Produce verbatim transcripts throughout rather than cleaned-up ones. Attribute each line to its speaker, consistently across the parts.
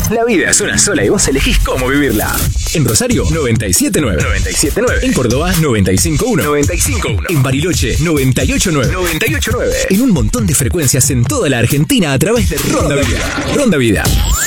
Speaker 1: La vida es una sola y vos elegís cómo vivirla. En Rosario, noventa y siete nueve. noventa y siete nueve. En Córdoba, noventa y cinco uno. noventa y cinco uno. En Bariloche, noventa y ocho nueve. noventa y ocho nueve. En un montón de frecuencias en toda la Argentina a través de Ronda Vida. Ronda Vida.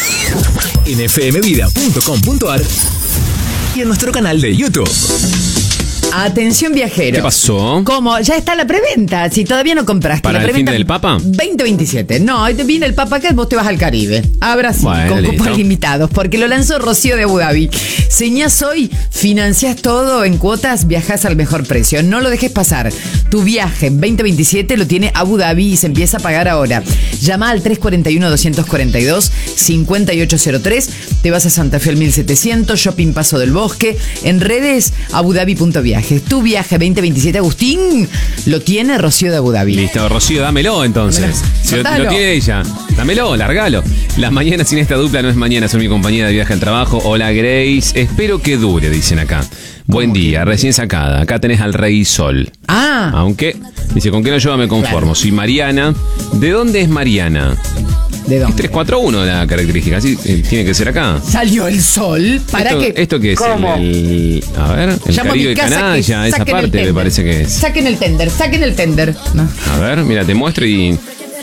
Speaker 1: En f m vida punto com punto a r y en nuestro canal de YouTube.
Speaker 2: Atención viajero.
Speaker 3: ¿Qué pasó?
Speaker 2: ¿Cómo? Ya está la preventa. Si todavía no compraste
Speaker 3: ¿Para
Speaker 2: la
Speaker 3: el fin
Speaker 2: preventa
Speaker 3: del Papa?
Speaker 2: veinte veintisiete. No, ahí te viene el Papa acá, vos te vas al Caribe. A Brasil,
Speaker 3: Bueno,
Speaker 2: con
Speaker 3: listo.
Speaker 2: cupos limitados, porque lo lanzó Rocío de Abu Dhabi. Señás hoy, financiás todo en cuotas, viajás al mejor precio. No lo dejes pasar. Tu viaje en veinte veintisiete lo tiene Abu Dhabi y se empieza a pagar ahora. Llama al tres cuatro uno, dos cuatro dos, cinco ocho cero tres. Te vas a Santa Fe al mil setecientos, Shopping Paso del Bosque. En redes, abudabi punto viajes. Tu viaje veinte veintisiete, Agustín, lo tiene Rocío de Abu Dhabi.
Speaker 3: Listo, Rocío, dámelo entonces.
Speaker 2: Dámelo.
Speaker 3: Si lo,
Speaker 2: Soltalo.
Speaker 3: lo tiene ella, dámelo, largalo. Las mañanas sin esta dupla no es mañana, son mi compañía de viaje al trabajo. Hola Grace, espero que dure, dicen acá. Buen día, recién sacada. Acá tenés al Rey Sol.
Speaker 2: Ah,
Speaker 3: Aunque, dice, con qué no lleva me conformo.
Speaker 2: Claro.
Speaker 3: Soy Mariana. ¿De dónde es Mariana?
Speaker 2: ¿de dónde?
Speaker 3: tres cuatro uno la característica, así eh, tiene que ser acá.
Speaker 2: Salió el sol. ¿Para
Speaker 3: esto,
Speaker 2: qué?
Speaker 3: ¿Esto qué es?
Speaker 2: ¿Cómo?
Speaker 3: El, el- a ver, el
Speaker 2: Llamo a
Speaker 3: Caribe
Speaker 2: mi casa
Speaker 3: Canalla,
Speaker 2: que
Speaker 3: esa
Speaker 2: saquen el
Speaker 3: parte me
Speaker 2: tender.
Speaker 3: parece que es.
Speaker 2: Saquen el tender, saquen el tender. No.
Speaker 3: A ver, mira, te muestro y...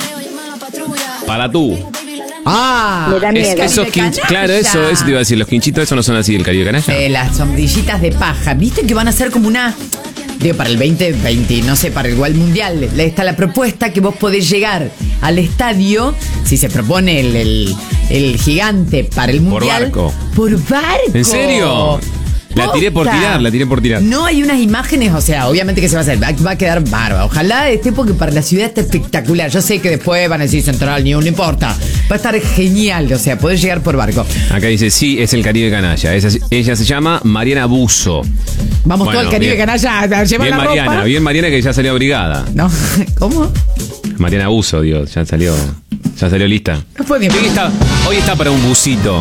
Speaker 3: Para tú.
Speaker 2: Ah,
Speaker 4: Me da
Speaker 3: Es-
Speaker 4: miedo.
Speaker 3: esos
Speaker 2: Caribe
Speaker 3: quinch-
Speaker 2: Canalla.
Speaker 3: claro, eso, eso te iba a decir. Los quinchitos, esos no son así del Caribe Canalla.
Speaker 2: Eh, las sombrillitas de paja. ¿Viste que van a ser como una... Digo, para el veinte veinte, no sé, para el igual mundial. Le está la propuesta que vos podés llegar al estadio, si se propone el, el, el gigante para el
Speaker 3: Por
Speaker 2: mundial.
Speaker 3: barco.
Speaker 2: Por barco.
Speaker 3: ¿En serio? La tiré por
Speaker 2: Posta.
Speaker 3: tirar, la tiré por tirar.
Speaker 2: No hay unas imágenes, o sea, obviamente que se va a hacer, va, va a quedar bárbaro. Ojalá esté porque para la ciudad está espectacular. Yo sé que después van a decir Central News, no importa. Va a estar genial, o sea, podés llegar por barco.
Speaker 3: Acá dice, sí, es el Caribe Canalla. Esa- ella se llama Mariana Buzo.
Speaker 2: Vamos
Speaker 3: Bueno,
Speaker 2: todo el Caribe
Speaker 3: bien.
Speaker 2: Canalla a llevar
Speaker 3: Bien
Speaker 2: la
Speaker 3: Mariana,
Speaker 2: ropa.
Speaker 3: bien Mariana que ya salió abrigada.
Speaker 2: No, ¿cómo?
Speaker 3: Mariana Buzo, Dios, ya salió, ya salió lista.
Speaker 2: No podía.
Speaker 3: Hoy está, hoy está para un busito.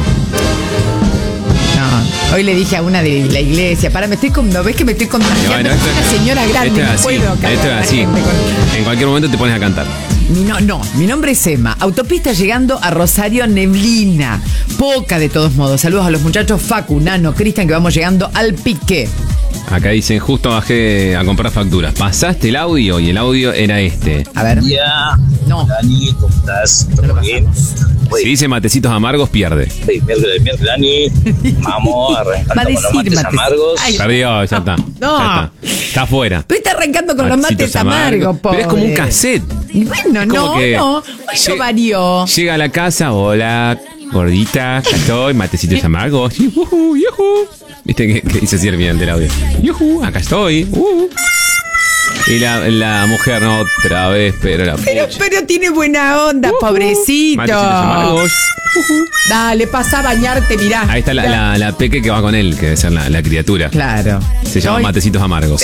Speaker 2: No, hoy le dije a una de la iglesia, para, me estoy con, ¿no ves que me estoy contagiando?
Speaker 3: Bueno,
Speaker 2: Soy una señora grande,
Speaker 3: esto es
Speaker 2: no
Speaker 3: así,
Speaker 2: puedo cargar
Speaker 3: esto es
Speaker 2: a la
Speaker 3: así.
Speaker 2: gente con-
Speaker 3: En cualquier momento te pones a cantar.
Speaker 2: Mi no, no, mi nombre es Emma. Autopista llegando a Rosario, neblina. Poca de todos modos. Saludos a los muchachos Facu, Nano, Cristian, que vamos llegando al pique.
Speaker 3: Acá dicen, justo bajé a comprar facturas. Pasaste el audio y el audio era este.
Speaker 2: A ver.
Speaker 5: Ya,
Speaker 2: No.
Speaker 5: Dani, ¿cómo estás? ¿Todo bien?
Speaker 3: Si dice matecitos amargos, pierde.
Speaker 5: Hey, miércoles, miércoles, Dani. Vamos, arrancando
Speaker 2: Va a
Speaker 5: con los
Speaker 2: decir
Speaker 5: mates
Speaker 2: mates.
Speaker 5: amargos.
Speaker 2: Ay.
Speaker 3: Perdió, ya está.
Speaker 2: No.
Speaker 3: Ya está. Está afuera.
Speaker 2: Pero está arrancando con los
Speaker 3: Matecitos
Speaker 2: mates amargos, pobre.
Speaker 3: Pero es como un cassette.
Speaker 2: Y bueno,
Speaker 3: Es como
Speaker 2: no,
Speaker 3: que
Speaker 2: no. Hoy no
Speaker 3: lle-
Speaker 2: varió.
Speaker 3: Llega a la casa, hola, gordita, acá estoy, matecitos amargos. Yujú, yujú. ¿Viste que, que dice así el del audio? Yujú, acá estoy. Uh. Y la, la mujer, no, otra vez, pero la
Speaker 2: Pero,
Speaker 3: pucha.
Speaker 2: pero tiene buena onda, pobrecito.
Speaker 3: Matecitos amargos.
Speaker 2: Dale, pasa a bañarte, mirá.
Speaker 3: Ahí está la,
Speaker 2: Mirá.
Speaker 3: la, la peque que va con él, que debe ser la, la criatura.
Speaker 2: Claro.
Speaker 3: Se llama
Speaker 2: Hoy-
Speaker 3: Matecitos Amargos.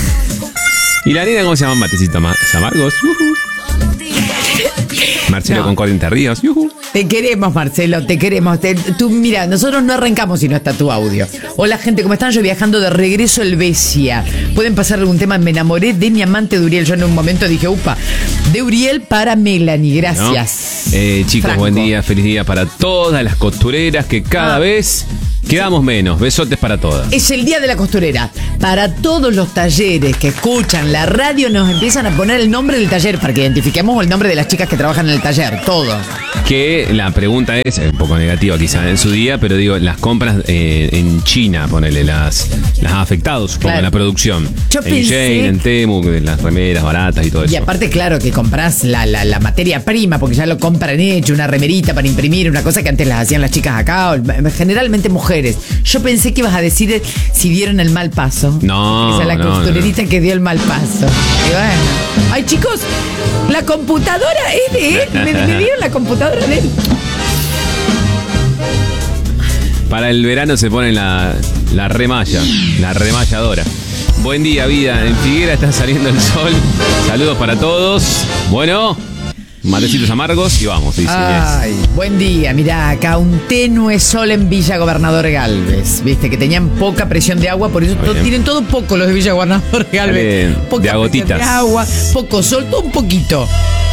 Speaker 3: ¿Y la nena cómo se llama? Matecitos Ma- Amargos. Yujú. Marcelo
Speaker 2: No.
Speaker 3: Concordia Entre Ríos. Yujú.
Speaker 2: Te queremos, Marcelo, te queremos. Te- tú, mira, nosotros no arrancamos si no está tu audio. Hola, gente, ¿cómo están? Yo viajando de regreso a Helvecia. Pueden pasar algún tema. Me enamoré de mi amante de Uriel. Yo en un momento dije, upa, de Uriel para Melanie.
Speaker 3: ¿No?
Speaker 2: Gracias.
Speaker 3: Eh, chicos,
Speaker 2: Franco.
Speaker 3: buen día, feliz día para todas las costureras que cada
Speaker 2: Ah.
Speaker 3: vez quedamos menos. Besotes para todas.
Speaker 2: Es el día de la costurera. Para todos los talleres que escuchan la radio, nos empiezan a poner el nombre del taller para que identifiquemos el nombre de las chicas que trabajan en el taller. Todo.
Speaker 3: Que la pregunta es, un poco negativa quizá en su día, pero digo, las compras eh, en China, ponele, las, las ha afectado, supongo,
Speaker 2: Claro.
Speaker 3: en la producción.
Speaker 2: Yo
Speaker 3: en
Speaker 2: pensé-
Speaker 3: Jane, en Temu, las remeras baratas y todo eso.
Speaker 2: Y aparte, claro, que compras la, la, la materia prima, porque ya lo compran hecho, una remerita para imprimir, una cosa que antes las hacían las chicas acá, o generalmente mujeres. Yo pensé que ibas a decir eh, si dieron el mal paso.
Speaker 3: No,
Speaker 2: Esa es la
Speaker 3: no,
Speaker 2: costurerita que dio el mal paso. Y bueno. Ay, chicos, la computadora es de él. Me, me dieron la computadora de él.
Speaker 3: Para el verano se pone la, la remalla, la remalladora. Buen día, vida. En Figuera está saliendo el sol. Saludos para todos. Bueno, matecitos amargos y vamos, dice
Speaker 2: Ay, buen día. Mirá, acá un tenue sol en Villa Gobernador Galvez. Viste, que tenían poca presión de agua, por eso to-
Speaker 3: Bien.
Speaker 2: tienen todo poco los de Villa Gobernador Galvez.
Speaker 3: Dale,
Speaker 2: Poca
Speaker 3: de a
Speaker 2: presión
Speaker 3: gotitas.
Speaker 2: de agua, poco sol, todo un poquito.